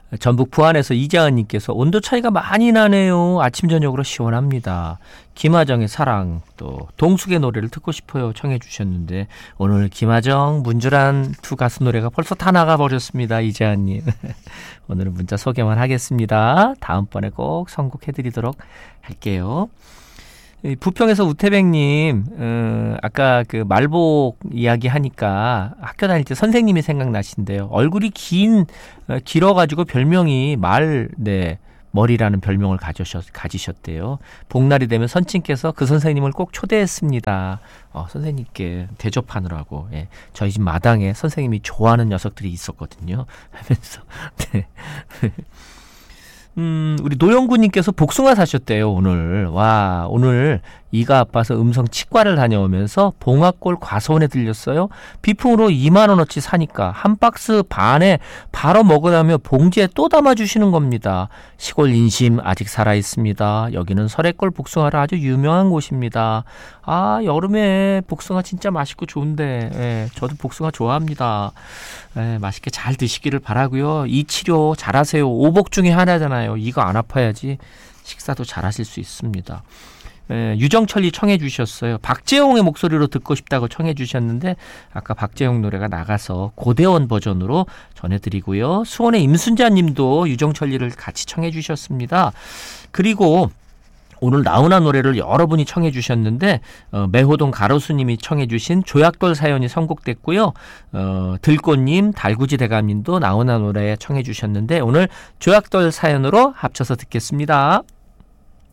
전북 부안에서 이자은님께서 온도 차이가 많이 나네요. 아침 저녁으로 시원합니다. 김하정의 사랑, 또 동숙의 노래를 듣고 싶어요 청해 주셨는데 오늘 김하정, 문주란 두 가수 노래가 벌써 다 나가버렸습니다. 이자은님. 오늘은 문자 소개만 하겠습니다. 다음번에 꼭 선곡해드리도록 할게요. 부평에서 우태백님, 아까 그 말복 이야기 하니까 학교 다닐 때 선생님이 생각나신대요. 얼굴이 길어가지고 별명이 머리라는 별명을 가지셨대요. 복날이 되면 선친께서 그 선생님을 꼭 초대했습니다. 선생님께 대접하느라고. 예, 저희 집 마당에 선생님이 좋아하는 녀석들이 있었거든요. 하면서. 네. 우리 노영구님께서 복숭아 사셨대요, 오늘. 와, 오늘 이가 아파서 음성 치과를 다녀오면서 봉화골 과수원에 들렸어요. 비품으로 2만원어치 사니까 한 박스 반에 바로 먹으라며 봉지에 또 담아주시는 겁니다. 시골 인심 아직 살아있습니다. 여기는 설해골 복숭아로 아주 유명한 곳입니다. 아, 여름에 복숭아 진짜 맛있고 좋은데, 예, 저도 복숭아 좋아합니다. 예, 맛있게 잘 드시기를 바라고요. 이 치료 잘하세요. 오복 중에 하나잖아요. 이가 안 아파야지 식사도 잘하실 수 있습니다. 유정철이 청해 주셨어요. 박재홍의 목소리로 듣고 싶다고 청해 주셨는데 아까 박재홍 노래가 나가서 고대원 버전으로 전해드리고요. 수원의 임순자님도 유정철리를 같이 청해 주셨습니다. 그리고 오늘 나훈아 노래를 여러분이 청해 주셨는데 매호동 가로수님이 청해 주신 조약돌 사연이 선곡됐고요. 들꽃님, 달구지 대감님도 나훈아 노래 청해 주셨는데 오늘 조약돌 사연으로 합쳐서 듣겠습니다.